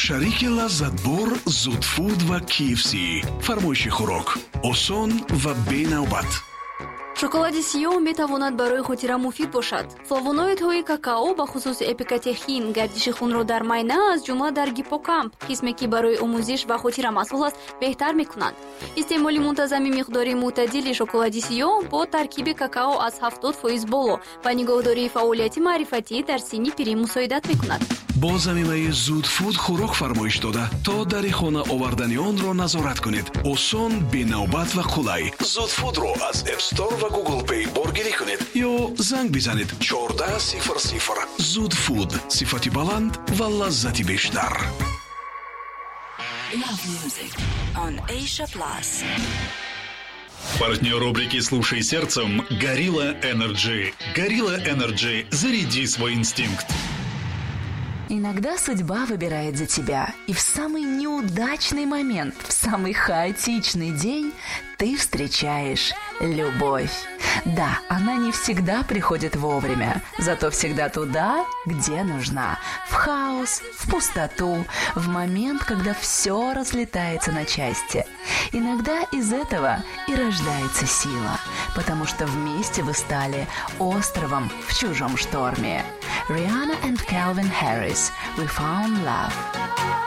шарики лаззатбор зудфуд ва KFC. фармоиши хӯрок осон ва бенавбат. шоколади сиёҳ метавонад барои хотира муфид бошад. флавоноидҳои какао ба хусуси эпикатехин гардиши хунро дар майна аз ҷумла дар гиппокамп, қисме ки барои омӯзиш ва хотира масъул аст, беҳтар мекунанд. истеъмоли мунтазами миқдори мӯътадили шоколади сиёҳ бо таркиби какао аз 70% боло ба нигоҳдории фаъолияти маърифатӣ дар синни пирӣ мусоидат мекунад. бо замимаи зудфуд хӯрок фармоиш дода то дари хона овардани онро назорат кунед. осон, бенавбат ва қулай. зудфудро аз App Store ва Google Play боргирӣ кунед ё занг бизанед 1400. зудфуд, сифати баланд ва лаззати бештар. Love Music on Asia Plus. Партнер рубрики «Слушай сердцем» – Gorilla Energy. Gorilla Energy. Заряди свой инстинкт. Иногда судьба выбирает за тебя, и в самый неудачный момент, в самый хаотичный день ты встречаешь любовь. Да, она не всегда приходит вовремя, зато всегда туда, где нужна. В хаос, в пустоту, в момент, когда все разлетается на части. Иногда из этого и рождается сила, потому что вместе вы стали островом в чужом шторме. Rihanna and Calvin Harris, We Found Love.